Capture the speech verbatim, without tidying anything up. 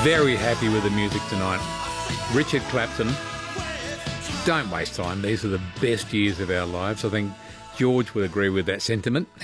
Very happy with the music tonight. Richard Clapton. Don't waste time. These are the best years of our lives. I think George would agree with that sentiment.